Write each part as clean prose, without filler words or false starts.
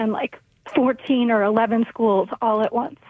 and like 14 or 11 schools all at once.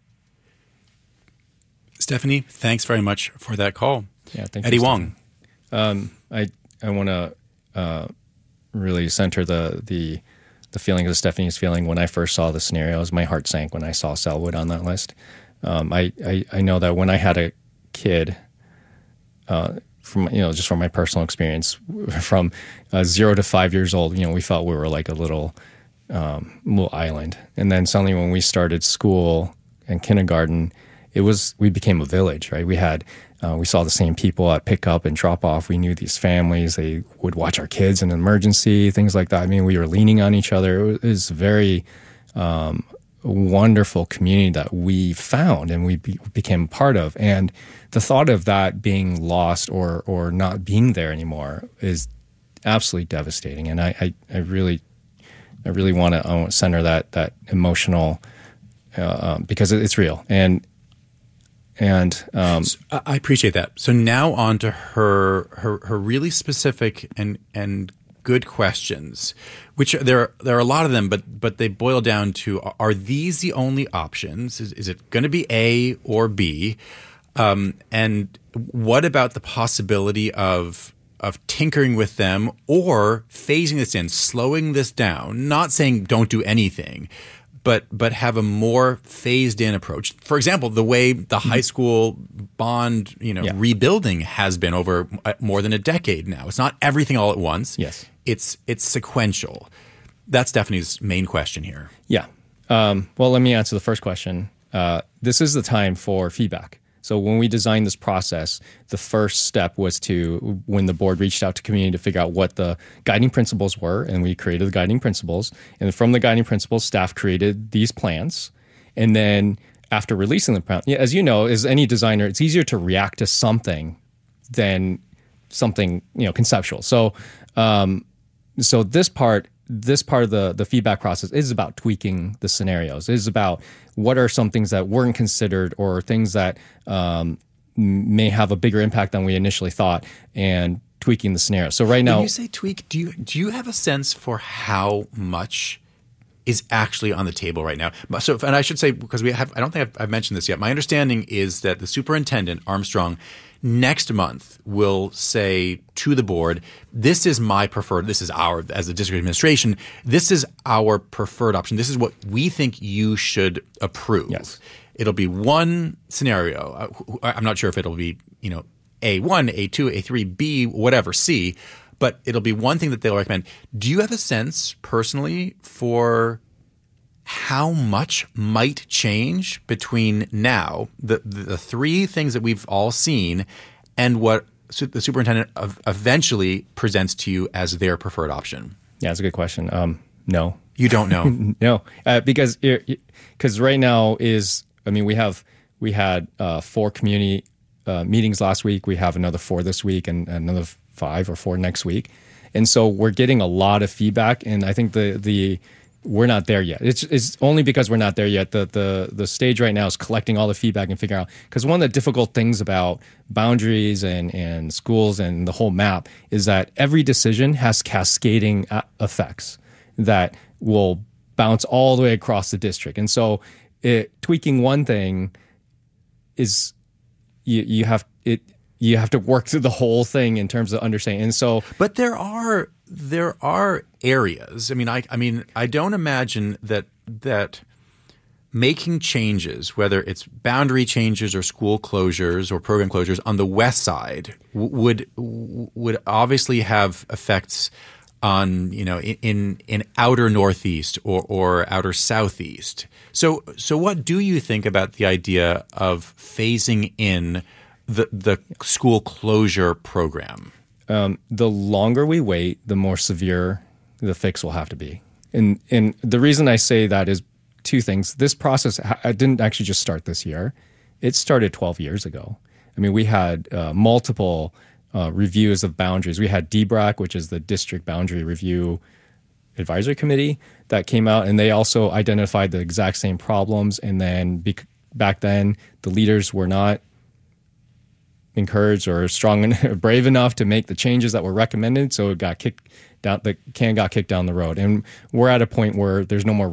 Stephanie, thanks very much for that call. Yeah, thank Eddie you, Wong. I want to really center the feeling that Stephanie is feeling. When I first saw the scenarios, my heart sank when I saw Selwood on that list. I know that when I had a kid, from just from my personal experience, from 0 to 5 years old, we felt we were like a little island, and then suddenly when we started school and kindergarten, we became a village, right? We saw the same people at pickup and drop off. We knew these families. They would watch our kids in an emergency, things like that. I mean, we were leaning on each other. It was a very wonderful community that we found and we became part of. And the thought of that being lost or not being there anymore is absolutely devastating. And I really want to center that emotional because it's real. And I appreciate that. So now on to her really specific and good questions, which there are a lot of them, but they boil down to: are these the only options? Is it going to be A or B? And what about the possibility of tinkering with them or phasing this in, slowing this down? Not saying don't do anything, but have a more phased in approach. For example, the way the high school bond, rebuilding has been over more than a decade now. It's not everything all at once. Yes. It's sequential. That's Stephanie's main question here. Yeah. Well, let me answer the first question. This is the time for feedback. So when we designed this process, the first step was when the board reached out to community to figure out what the guiding principles were, and we created the guiding principles. And from the guiding principles, staff created these plans. And then after releasing the plan, as you know, as any designer, it's easier to react to something than something conceptual. So this part of the feedback process is about tweaking the scenarios. It is about what are some things that weren't considered or things that may have a bigger impact than we initially thought, and tweaking the scenario. So right now, when you say tweak, do you have a sense for how much is actually on the table right now? So, and I should say, because I don't think I've mentioned this yet. My understanding is that the superintendent, Armstrong, next month will say to the board, this is as a district administration, this is our preferred option. This is what we think you should approve. Yes. It'll be one scenario. I'm not sure if it'll be, A1, A2, A3, B, whatever, C, but it'll be one thing that they'll recommend. Do you have a sense personally for how much might change between now, the three things that we've all seen, and what the superintendent eventually presents to you as their preferred option? Yeah, that's a good question. No. You don't know? No, because right now we had 4 community meetings last week. We have another 4 this week and another 5 or 4 next week. And so we're getting a lot of feedback, and I think we're not there yet. It's only because we're not there yet. The stage right now is collecting all the feedback and figuring out, because one of the difficult things about boundaries and schools and the whole map is that every decision has cascading effects that will bounce all the way across the district. And so tweaking one thing is you have to work through the whole thing in terms of understanding. And so, but there are areas. I mean, I don't imagine that making changes, whether it's boundary changes or school closures or program closures on the west side, would obviously have effects on in outer northeast or outer southeast. So what do you think about the idea of phasing in the school closure program? The longer we wait, the more severe the fix will have to be. And the reason I say that is 2 things. This process didn't actually just start this year. It started 12 years ago. I mean, we had multiple reviews of boundaries. We had DBRAC, which is the District Boundary Review Advisory Committee, that came out, and they also identified the exact same problems. And then back then, the leaders were not encouraged or strong and brave enough to make the changes that were recommended, so it got the can got kicked down the road, and we're at a point where there's no more